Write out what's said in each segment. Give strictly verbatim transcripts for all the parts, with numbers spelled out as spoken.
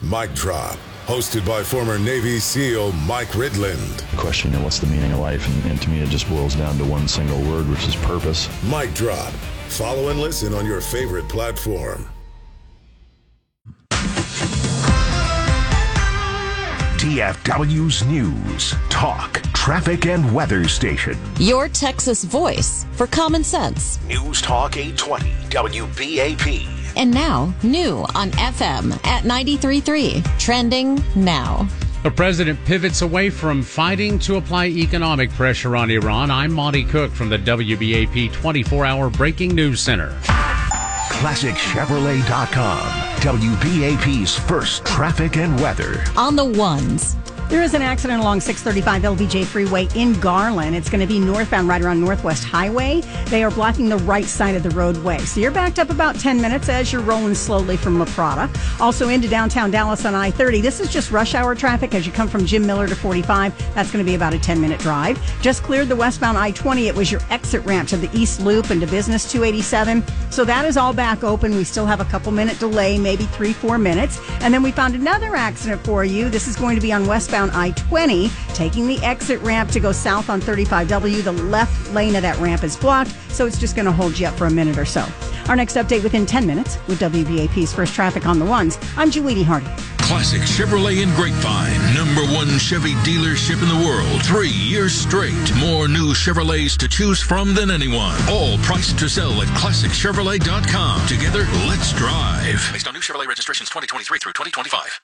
Mic Drop, hosted by former Navy SEAL Mike Ridland. Question, you know, what's the meaning of life? And, and to me, it just boils down to one single word, which is purpose. Mic Drop. Follow and listen on your favorite platform. T F W's News, Talk, Traffic, and Weather Station. Your Texas voice for common sense. News Talk eight twenty, W B A P. And now, new on F M at ninety-three point three. Trending now. The president pivots away from fighting to apply economic pressure on Iran. I'm Monty Cook from the W B A P twenty-four hour Breaking News Center. Classic Chevrolet dot com, W B A P's first traffic and weather. On the ones. There is an accident along six thirty-five L B J Freeway in Garland. It's going to be northbound right around Northwest Highway. They are blocking the right side of the roadway. So you're backed up about ten minutes as you're rolling slowly from La Prada. Also into downtown Dallas on I thirty. This is just rush hour traffic as you come from Jim Miller to forty-five. That's going to be about a ten-minute drive. Just cleared the westbound I twenty. It was your exit ramp to the East Loop and to Business two eighty-seven. So that is all back open. We still have a couple minute delay, maybe three, four minutes. And then we found another accident for you. This is going to be on westbound I twenty, taking the exit ramp to go south on thirty-five W. The left lane of that ramp is blocked, so it's just going to hold you up for a minute or so. Our next update within ten minutes with W B A P's First Traffic on the Ones. I'm Julie Hardy. Classic Chevrolet in Grapevine, number one Chevy dealership in the world, three years straight. More new Chevrolets to choose from than anyone. All priced to sell at Classic Chevrolet dot com. Together, let's drive. Based on new Chevrolet registrations twenty twenty-three through twenty twenty-five.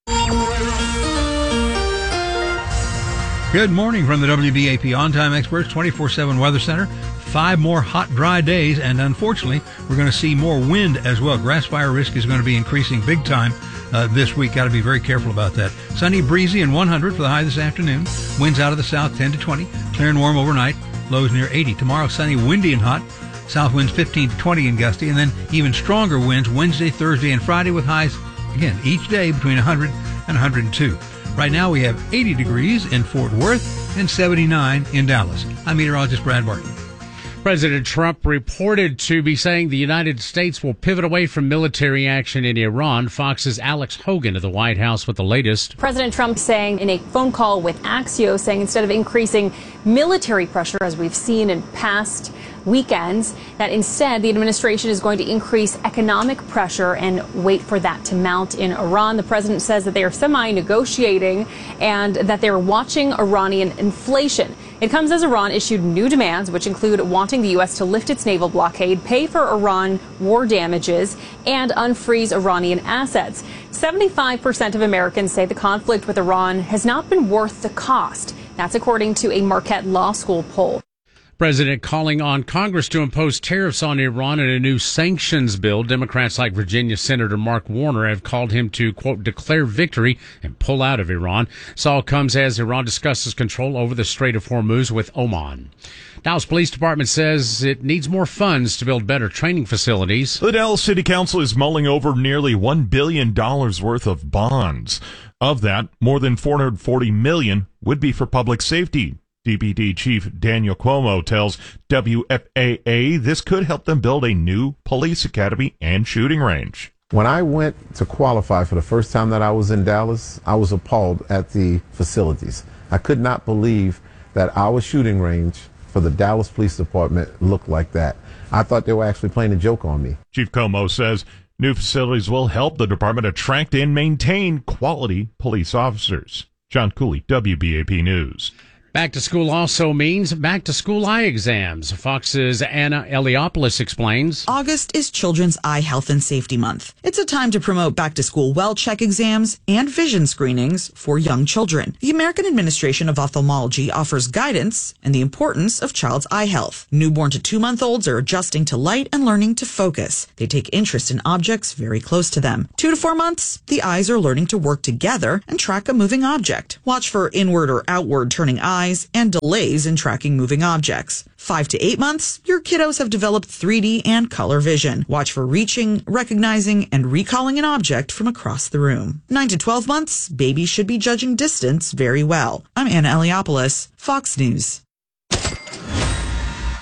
Good morning from the W B A P On-Time Experts twenty-four seven Weather Center. Five more hot, dry days, and unfortunately, we're going to see more wind as well. Grass fire risk is going to be increasing big time uh, this week. Got to be very careful about that. Sunny, breezy, and one hundred for the high this afternoon. Winds out of the south ten to twenty. Clear and warm overnight. Lows near eighty. Tomorrow, sunny, windy, and hot. South winds fifteen to twenty and gusty, and then even stronger winds Wednesday, Thursday, and Friday with highs, again, each day between one hundred and one hundred two. Right now we have eighty degrees in Fort Worth and seventy-nine in Dallas. I'm meteorologist Brad Barton. President Trump reported to be saying the United States will pivot away from military action in Iran. Fox's Alex Hogan at the White House with the latest. President Trump saying in a phone call with Axios, saying instead of increasing military pressure, as we've seen in past weekends, that instead the administration is going to increase economic pressure and wait for that to mount in Iran. The president says that they are semi-negotiating and that they're watching Iranian inflation. It comes as Iran issued new demands, which include wanting the U S to lift its naval blockade, pay for Iran war damages, and unfreeze Iranian assets. seventy-five percent of Americans say the conflict with Iran has not been worth the cost. That's according to a Marquette Law School poll. President calling on Congress to impose tariffs on Iran in a new sanctions bill. Democrats like Virginia Senator Mark Warner have called him to, quote, declare victory and pull out of Iran. This all comes as Iran discusses control over the Strait of Hormuz with Oman. Dallas Police Department says it needs more funds to build better training facilities. The Dallas City Council is mulling over nearly one billion dollars worth of bonds. Of that, more than four hundred forty million dollars would be for public safety. D P D Chief Daniel Cuomo tells W F A A this could help them build a new police academy and shooting range. When I went to qualify for the first time that I was in Dallas, I was appalled at the facilities. I could not believe that our shooting range for the Dallas Police Department looked like that. I thought they were actually playing a joke on me. Chief Cuomo says new facilities will help the department attract and maintain quality police officers. John Cooley, W B A P News. Back to school also means back to school eye exams. Fox's Anna Eliopoulos explains. August is Children's Eye Health and Safety Month. It's a time to promote back to school well check exams and vision screenings for young children. The American Administration of Ophthalmology offers guidance and the importance of child's eye health. Newborn to two month olds are adjusting to light and learning to focus. They take interest in objects very close to them. Two to four months, the eyes are learning to work together and track a moving object. Watch for inward or outward turning eyes and delays in tracking moving objects. Five to eight months, your kiddos have developed three D and color vision. Watch for reaching, recognizing, and recalling an object from across the room. Nine to twelve months, babies should be judging distance very well. I'm Anna Eliopoulos, Fox News.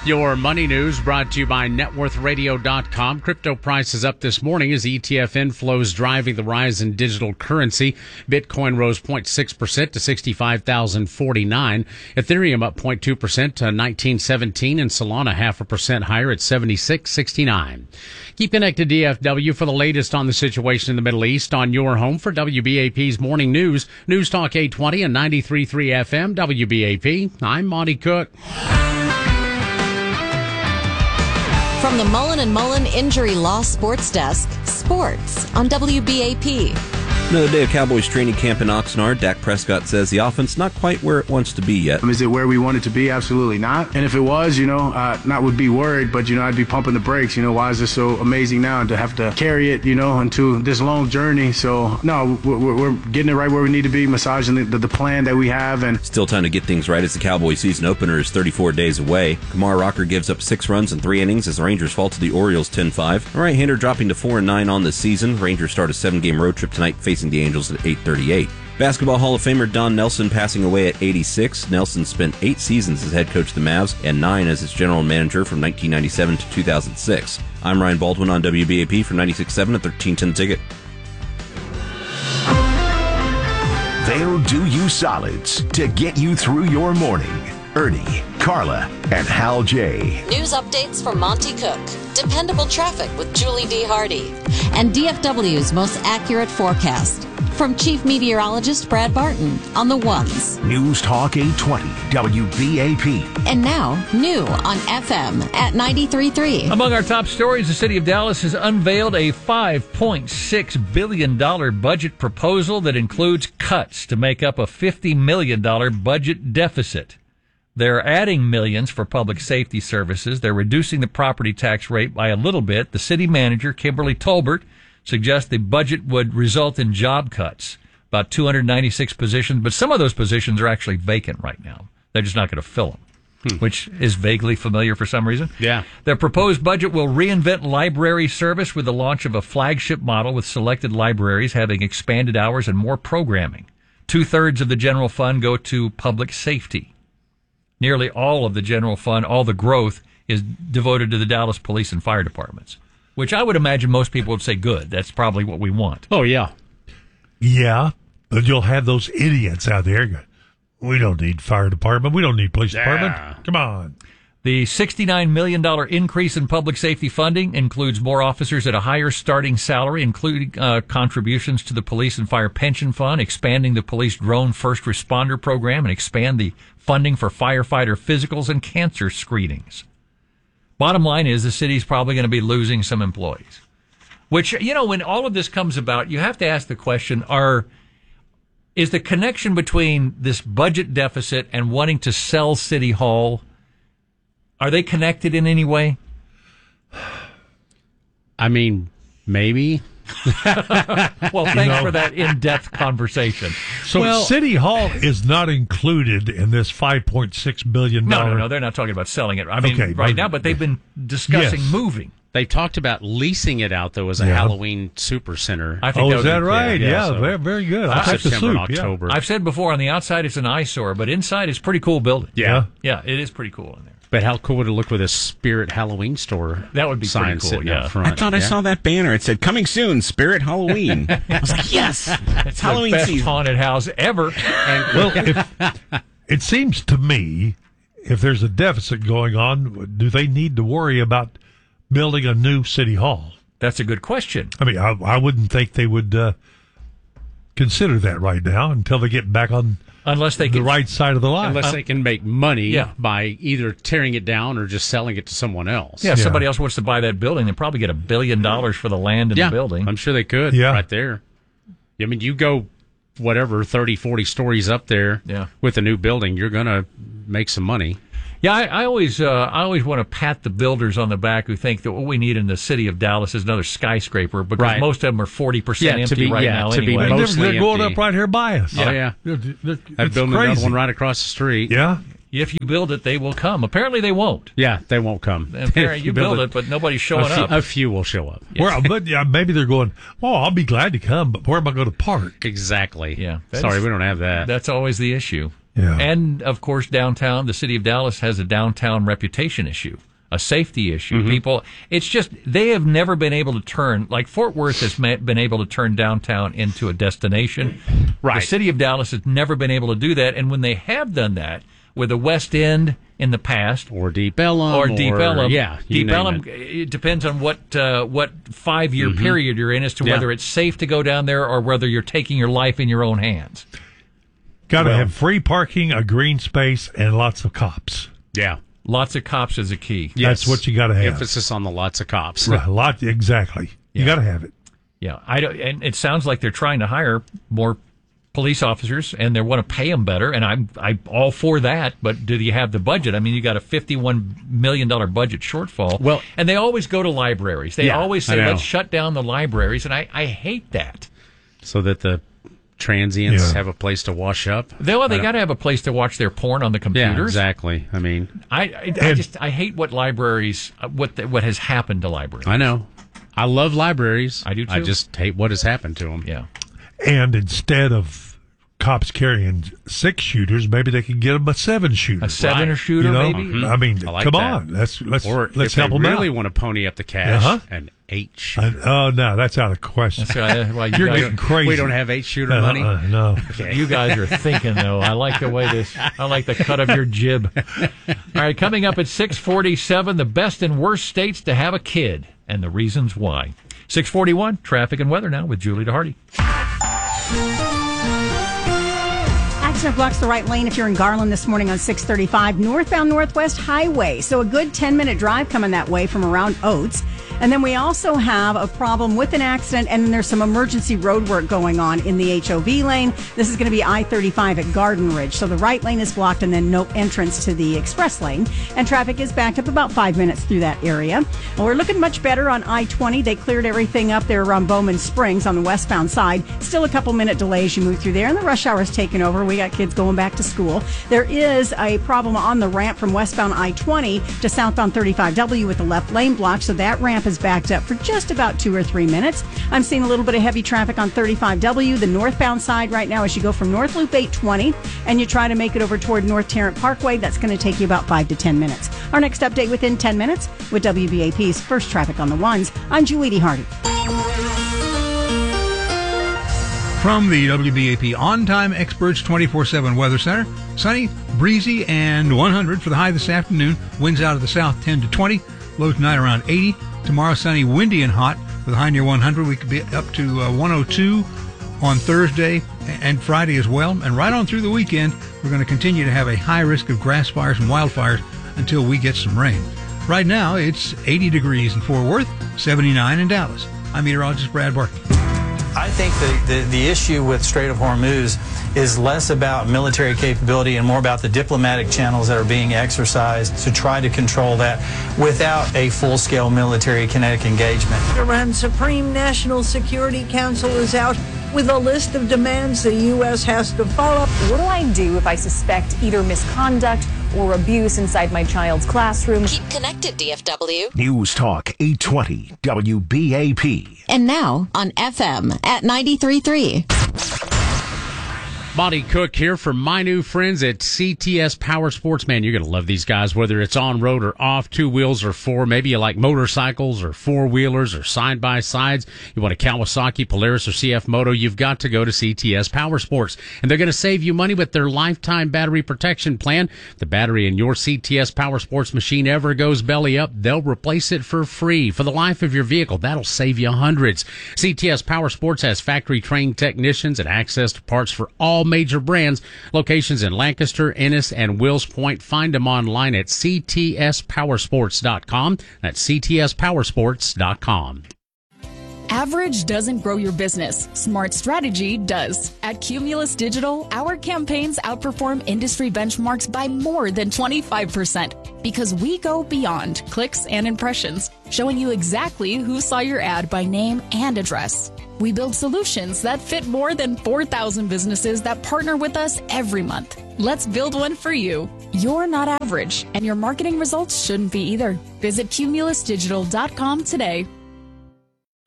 Your money news brought to you by net worth radio dot com. Crypto prices up this morning as E T F inflows driving the rise in digital currency. Bitcoin rose zero point six percent to sixty-five thousand forty-nine. Ethereum up zero point two percent to nineteen seventeen, and Solana half a percent higher at seventy-six sixty-nine. Keep connected to D F W for the latest on the situation in the Middle East on your home for W B A P's Morning News. News Talk eight twenty and ninety-three point three F M, W B A P. I'm Monty Cook. From the Mullen and Mullen Injury Law Sports Desk, sports on W B A P. Another day of Cowboys training camp in Oxnard. Dak Prescott says the offense not quite where it wants to be yet. Is it where we want it to be? Absolutely not. And if it was, you know, uh, not would be worried, but, you know, I'd be pumping the brakes. You know, why is this so amazing now to have to carry it, you know, into this long journey? So, no, we're, we're getting it right where we need to be, massaging the, the, the plan that we have. And still time to get things right as the Cowboys season opener is thirty-four days away. Kumar Rocker gives up six runs in three innings as the Rangers fall to the Orioles ten five. The right-hander dropping to four and nine on the season. Rangers start a seven-game road trip tonight facing the Angels at eight thirty-eight. Basketball Hall of Famer Don Nelson passing away at eighty-six. Nelson spent eight seasons as head coach of the Mavs and nine as its general manager from nineteen ninety-seven to two thousand six. I'm Ryan Baldwin on W B A P for ninety-six point seven and thirteen ten Ticket. They'll do you solids to get you through your morning. Ernie, Carla, and Hal J. News updates from Monty Cook. Dependable traffic with Julie D. Hardy. And D F W's most accurate forecast. From Chief Meteorologist Brad Barton on the ones. News Talk eight twenty, W B A P. And now, new on F M at ninety-three point three. Among our top stories, the city of Dallas has unveiled a five point six billion dollars budget proposal that includes cuts to make up a fifty million dollars budget deficit. They're adding millions for public safety services. They're reducing the property tax rate by a little bit. The city manager, Kimberly Tolbert, suggests the budget would result in job cuts, about two hundred ninety-six positions, but some of those positions are actually vacant right now. They're just not going to fill them, hmm. which is vaguely familiar for some reason. Yeah. The proposed budget will reinvent library service with the launch of a flagship model with selected libraries having expanded hours and more programming. Two-thirds of the general fund go to public safety. Nearly all of the general fund, all the growth, is devoted to the Dallas police and fire departments, which I would imagine most people would say good. That's probably what we want. Oh, yeah. Yeah, but you'll have those idiots out there going, we don't need fire department. We don't need police yeah. department. Come on. The sixty-nine million dollars increase in public safety funding includes more officers at a higher starting salary, including uh, contributions to the police and fire pension fund, expanding the police drone first responder program, and expand the funding for firefighter physicals and cancer screenings. Bottom line is the city's probably going to be losing some employees, which, you know, when all of this comes about, you have to ask the question, are is the connection between this budget deficit and wanting to sell City Hall, are they connected in any way? I mean, maybe. Well, thanks you know, for that in-depth conversation. So well, City Hall is not included in this five point six billion dollars. No, no, no. They're not talking about selling it. I mean, okay, right but, now, but they've been discussing yes. moving. They talked about leasing it out, though, as a yeah. Halloween super center. I think oh, that is that be, right? Yeah, yeah so very, very good. I'll take the September soup. and October. Yeah. I've said before, on the outside, it's an eyesore, but inside, it's a pretty cool building. Yeah. Yeah, it is pretty cool in there. But how cool would it look with a Spirit Halloween store? That would be sign pretty cool, sitting yeah. out front. I thought I yeah. saw that banner. It said, coming soon, Spirit Halloween. I was like, yes, it's, it's Halloween the best season. haunted house ever. And, well, if, it seems to me, if there's a deficit going on, do they need to worry about building a new city hall? That's a good question. I mean, I, I wouldn't think they would uh, consider that right now until they get back on Unless they the can, right side of the line. Unless uh, they can make money yeah. by either tearing it down or just selling it to someone else. Yeah, yeah. if somebody else wants to buy that building, they'd probably get a billion dollars for the land in yeah, the building. I'm sure they could yeah. right there. I mean, you go whatever, thirty, forty stories up there yeah. with a new building, you're going to make some money. Yeah, I, I always uh, I always want to pat the builders on the back who think that what we need in the city of Dallas is another skyscraper, because right. most of them are forty percent yeah, empty be, right yeah, now to anyway. Be they're mostly they're going empty. up right here by us. Oh, yeah. They're, they're, I've it's built crazy. another one right across the street. Yeah. If you build it, they will come. Apparently they won't. Yeah, they won't come. Apparently you, you build it, it, but nobody's showing a few, up. A few will show up. Yeah. Where, but yeah, maybe they're going, oh, I'll be glad to come, but where am I going to park? Exactly. Yeah. Sorry, is, we don't have that. That's always the issue. Yeah. And, of course, downtown, the city of Dallas has a downtown reputation issue, a safety issue. Mm-hmm. People, it's just, they have never been able to turn, like Fort Worth has ma- been able to turn downtown into a destination. Right. The city of Dallas has never been able to do that. And when they have done that, with the West End in the past, or Deep Ellum, or Deep or, Ellum, yeah, you Deep name Ellum. it. It depends on what uh, what five year Mm-hmm. period you're in as to Yeah. whether it's safe to go down there or whether you're taking your life in your own hands. Got to Well- have free parking, a green space, and lots of cops. Yeah. Lots of cops is a key. That's what you got to have. Emphasis on the lots of cops. Right, a lot, exactly. You Yeah. got to have it. Yeah, I don't, and it sounds like they're trying to hire more police officers, and they want to pay them better. And I'm I'm all for that. But do you have the budget? I mean, you got a fifty-one million dollar budget shortfall. Well, and they always go to libraries. They Yeah, always I say, know. "Let's shut down the libraries," and I I hate that. So that the transients Yeah. have a place to wash up. They, well, they I don't- got to have a place to watch their porn on the computers. Yeah, exactly. I mean, I I, I just I hate what libraries uh, what the, what has happened to libraries. I know. I love libraries. I do too. I just hate what has happened to them. Yeah. And instead of cops carrying six shooters, maybe they can get them a seven shooter. A seven Right. shooter, You know? maybe? Mhm. I mean, I like come that. on. Let's let's Or let's if help they them really out. want to pony up the cash, Uh-huh. an eight shooter. I- oh no, that's out of question. That's right. Well, you You're guys- getting crazy. We don't have eight shooter Uh-uh, money. no. Okay. You guys are thinking, though. I like the way this. I like the cut of your jib. All right, coming up at six forty-seven, the best and worst states to have a kid and the reasons why. six forty-one, traffic and weather now with Julie DeHardy. Accident blocks the right lane if you're in Garland this morning on six thirty-five, northbound Northwest Highway. So a good ten-minute drive coming that way from around Oates. And then we also have a problem with an accident, and then there's some emergency road work going on in the H O V lane. This is going to be I thirty-five at Garden Ridge. So the right lane is blocked and then no entrance to the express lane. And traffic is backed up about five minutes through that area. Well, we're looking much better on I twenty. They cleared everything up there around Bowman Springs on the westbound side. Still a couple minute delay as you move through there, and the rush hour is taking over. We got kids going back to school. There is a problem on the ramp from westbound I twenty to southbound thirty-five W with the left lane blocked, so that ramp is backed up for just about two or three minutes. I'm seeing a little bit of heavy traffic on thirty-five W, the northbound side right now as you go from North Loop eight twenty and you try to make it over toward North Tarrant Parkway. That's going to take you about five to ten minutes. Our next update within ten minutes with W B A P's First Traffic on the Ones. I'm Julie DeHardy. From the W B A P On-Time Experts twenty-four seven Weather Center, sunny, breezy, and one hundred for the high this afternoon. Winds out of the south ten to twenty. Low tonight around eighty. Tomorrow sunny, windy, and hot with a high near one hundred. We could be up to uh, one oh two on Thursday and Friday as well. And right on through the weekend, we're going to continue to have a high risk of grass fires and wildfires until we get some rain. Right now, it's eighty degrees in Fort Worth, seventy-nine in Dallas. I'm meteorologist Brad Barton. I think the, the, the issue with Strait of Hormuz is less about military capability and more about the diplomatic channels that are being exercised to try to control that without a full-scale military kinetic engagement. Iran's Supreme National Security Council is out with a list of demands the U S has to follow. What do I do if I suspect either misconduct or abuse inside my child's classroom? Keep connected, D F W. News Talk eight twenty W B A P. And now on F M at ninety-three point three. Monty Cook here for my new friends at C T S Power Sports. Man, you're going to love these guys, whether it's on road or off, two wheels or four. Maybe you like motorcycles or four wheelers or side by sides. You want a Kawasaki, Polaris, or C F Moto. You've got to go to C T S Power Sports. And they're going to save you money with their lifetime battery protection plan. If the battery in your C T S Power Sports machine ever goes belly up, they'll replace it for free for the life of your vehicle. That'll save you hundreds. C T S Power Sports has factory trained technicians and access to parts for all major brands. Locations in Lancaster, Ennis, and Wills Point. Find them online at c t s power sports dot com. That's c t s power sports dot com. Average doesn't grow your business. Smart strategy does. At Cumulus Digital, our campaigns outperform industry benchmarks by more than twenty-five percent because we go beyond clicks and impressions, showing you exactly who saw your ad by name and address. We build solutions that fit more than four thousand businesses that partner with us every month. Let's build one for you. You're not average, and your marketing results shouldn't be either. Visit cumulus digital dot com today.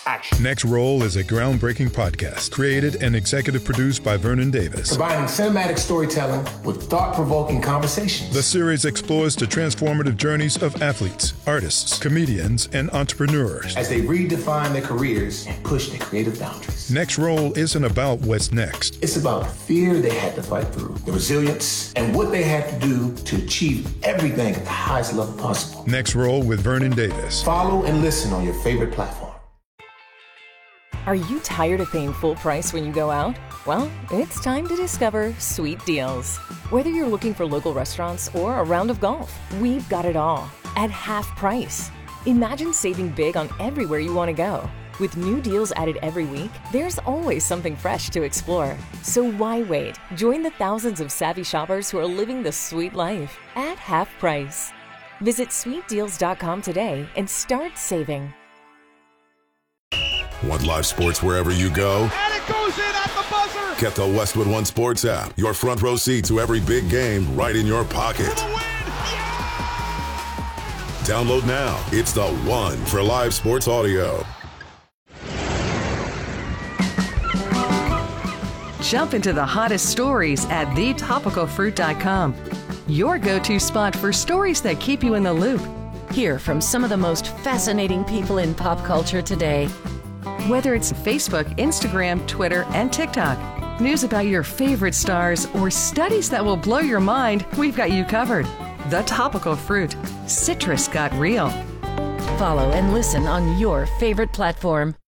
action. Next Roll is a groundbreaking podcast created and executive produced by Vernon Davis. Combining cinematic storytelling with thought-provoking conversations. The series explores the transformative journeys of athletes, artists, comedians, and entrepreneurs as they redefine their careers and push their creative boundaries. Next Roll isn't about what's next. It's about the fear they had to fight through, the resilience, and what they had to do to achieve everything at the highest level possible. Next Roll with Vernon Davis. Follow and listen on your favorite platform. Are you tired of paying full price when you go out? Well, it's time to discover Sweet Deals. Whether you're looking for local restaurants or a round of golf, we've got it all at half price. Imagine saving big on everywhere you want to go. With new deals added every week, there's always something fresh to explore. So why wait? Join the thousands of savvy shoppers who are living the sweet life at half price. Visit sweet deals dot com today and start saving. Want live sports wherever you go? And it goes in at the buzzer! Get the Westwood One Sports app. Your front row seat to every big game right in your pocket. Yeah! Download now. It's the one for live sports audio. Jump into the hottest stories at the topical fruit dot com. Your go-to spot for stories that keep you in the loop. Hear from some of the most fascinating people in pop culture today. Whether it's Facebook, Instagram, Twitter, and TikTok, news about your favorite stars, or studies that will blow your mind, we've got you covered. The Topical Fruit. Citrus got real. Follow and listen on your favorite platform.